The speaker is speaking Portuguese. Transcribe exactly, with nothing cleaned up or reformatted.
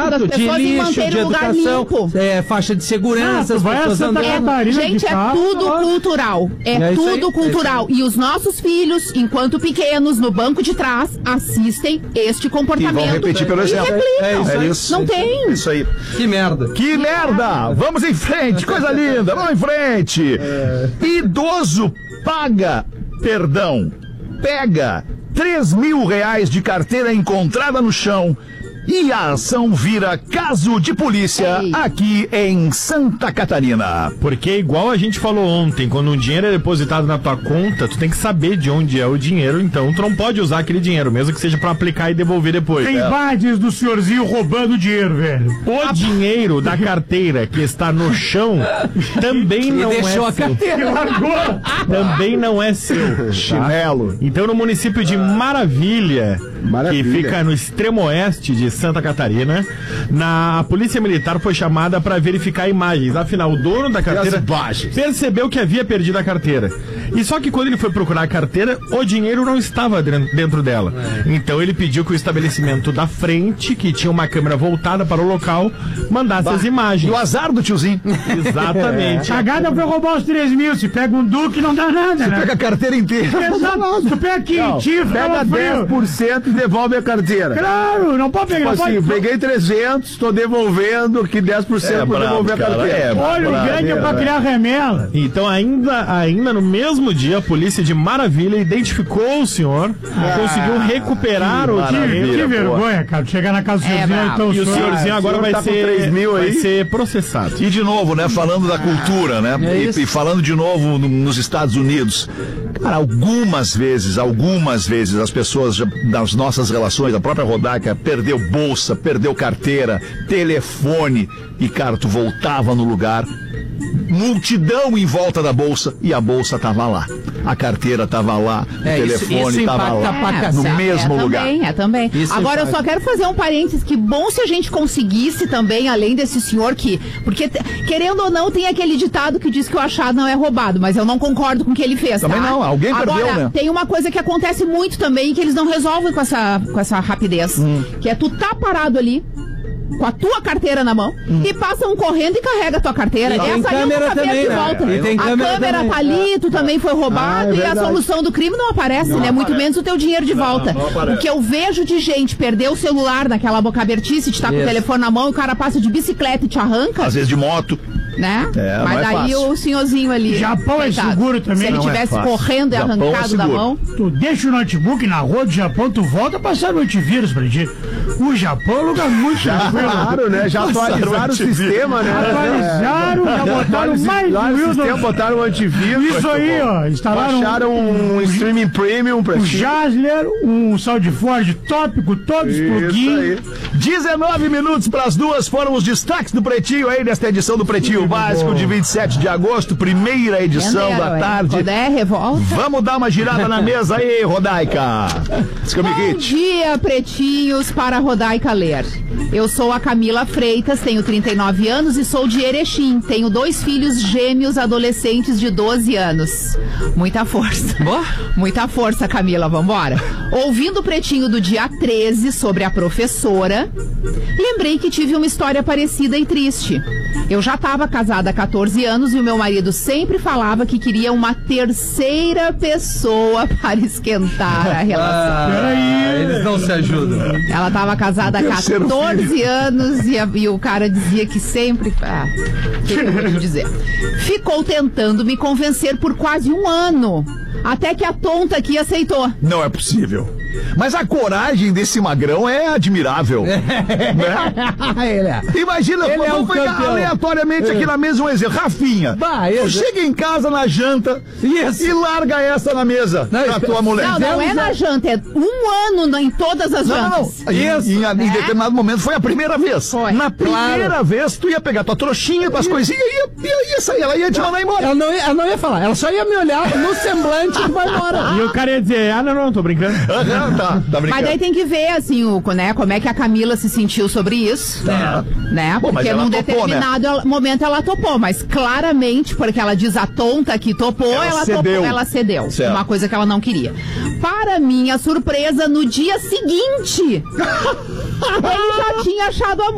das pessoas de em lixo, manter de o lugar educação, limpo. é, faixa de segurança, Ah, as tu vai a pessoas Santa andando. Catarina. Gente, é carro, tudo nossa. cultural. É, É isso tudo aí, cultural. é E os nossos filhos, enquanto pequenos, no banco de trás, assistem este E comportamento. vão repetir pelo e exemplo. replicam. É isso É aí. isso. Não tem. Isso aí. Que merda. Que merda! Vamos em frente, coisa linda, vamos em frente. Idoso paga, perdão, pega três mil reais de carteira encontrada no chão e a ação vira caso de polícia Ei. aqui em Santa Catarina. Porque igual a gente falou ontem, quando um dinheiro é depositado na tua conta, tu tem que saber de onde é o dinheiro, então tu não pode usar aquele dinheiro, mesmo que seja pra aplicar e devolver depois. Tem imagens do senhorzinho roubando dinheiro, velho. O dinheiro da carteira que está no chão também E não deixou é a seu. carteira. Agora. Também não é seu. tá? Chinelo. Então, no município de Maravilha, Maravilha. que fica no extremo oeste de Santa Catarina, na, a polícia militar foi chamada para verificar imagens. Afinal, o dono da carteira as imagens? percebeu que havia perdido a carteira. E só que quando ele foi procurar a carteira, o dinheiro não estava dren- dentro dela. Então ele pediu que o estabelecimento da frente, que tinha uma câmera voltada para o local, mandasse as E imagens. o azar do tiozinho. Exatamente. Cagada foi roubar os três mil. Se pega um Duque, não dá nada, né? Pega a carteira inteira. Exato. Tu pega aqui, tio, Pega tava dez frio. por cento e devolve a carteira. Claro, não pode pegar. Tipo não assim, pode... peguei trezentos, tô devolvendo que dez por cento É pra brabo, devolver a cara, carteira. é Olha, o grande é pra criar remela. Então, ainda, ainda no mesmo dia, a polícia de Maravilha identificou o senhor, conseguiu recuperar o maravilha. dinheiro. Que vergonha, cara. Chegar na casa do É senhorzinho, brabo. então E o senhor- senhorzinho Ah, agora o senhor vai, tá com ser, três mil vai aí? ser processado. E de novo, né, falando da cultura, né, É e, isso. e falando de novo no- nos Estados Unidos, cara, algumas vezes, algumas vezes as pessoas já, das nossas relações, a própria Rodaica perdeu bolsa, perdeu carteira, telefone e, cara, tu voltava no lugar, multidão em volta da bolsa e a bolsa tava lá, a carteira tava lá, É, o isso- telefone isso tava impacta lá, pra no cacete. mesmo é, lugar. Também, é também. Isso Agora, eu impacta. só quero fazer um parênteses. Que bom se a gente conseguisse também, além desse senhor que... Porque, te- querendo ou não, tem aquele ditado que diz que o achado não é roubado, mas eu não concordo com o que ele fez, Também tá? não, alguém Agora, perdeu, né? tem uma coisa que acontece muito também, que eles não resolvem com essa, com essa rapidez. Hum. Que é tu tá parado ali, com a tua carteira na mão, e passa um correndo e carrega a tua carteira. E tem Essa aí eu câmera nunca vi também, de né? volta. E tem a câmera câmera também. tá ali, tu também foi roubado, Ah, é e a verdade. solução do crime não aparece, né? Muito menos o teu dinheiro de volta. não aparece. O que eu vejo de gente perder o celular naquela boca abertice, de estar com o Isso. telefone na mão e o cara passa de bicicleta e te arranca, Às vezes de moto. né? É, não Mas é daí fácil. o senhorzinho ali. Japão é coitado, seguro também, Se ele não é tivesse fácil. correndo e Japão é arrancado da seguro. mão. Tu deixa o notebook na rua do Japão, tu volta a passar o antivírus pra ti. O Japão é um lugar muito tranquilo. Claro, né? Já atualizaram o sistema, né? Atualizaram, já botaram mais de Atualizaram o mil sistema, no... botaram o antivírus. Isso aí, ó. Instalaram Baixaram um streaming premium pra um ti. Jasler, um SoundForge top com todos os Isso plugins. aí. dezenove minutos para as duas foram os destaques do Pretinho aí nesta edição do Pretinho Básico de vinte e sete de agosto, primeira edição Entenderam, da hein? tarde. Quando é revolta. Vamos dar uma girada na mesa aí, Rodaica. Bom dia, pretinhos, para a Rodaica ler. Eu sou a Camila Freitas, tenho trinta e nove anos e sou de Erechim. Tenho dois filhos gêmeos adolescentes de doze anos. Muita força. Muita força, Camila, vambora. Ouvindo o Pretinho do dia treze sobre a professora, lembrei que tive uma história parecida e triste. Eu já estava casada há catorze anos e o meu marido sempre falava que queria uma terceira pessoa para esquentar a relação. Ah, eles não se ajudam. Ela estava casada há Terceiro catorze anos e, a- e o cara dizia que sempre... Ah, o que eu vou te dizer? Ficou tentando me convencer por quase um ano. Até que a tonta aqui aceitou. Não é possível. Mas a coragem desse magrão é admirável. Né? Ele é. Imagina, Ele é vamos um pegar campeão. aleatoriamente aqui na mesa um exemplo. Rafinha, Bah, tu esse- chega em casa na janta Isso. e larga essa na mesa Não, pra espera- tua mulher. Não, não é na janta, é um ano na- em todas as Não, não, jantas. não. Em, Isso. em, em É. determinado momento foi a primeira vez. Foi. Na primeira vez, tu ia pegar tua trouxinha com as coisinhas e ia, ia, ia sair. Ela ia te mandar embora. Ela não, ia, ela não ia falar, ela só ia me olhar no semblante e vai embora. E o cara ia dizer, ah, não, não, tô brincando. Aham, tá, tá Mas brincando. daí tem que ver, assim, o, né, como é que a Camila se sentiu sobre isso. Tá. Né? Bom, mas Porque ela num topou, determinado ela- momento ela topou, mas claramente, porque ela diz a tonta que topou, Ela ela, cedeu. topou, ela cedeu. Certo. Uma coisa que ela não queria. Para minha surpresa, no dia seguinte, ele já tinha achado a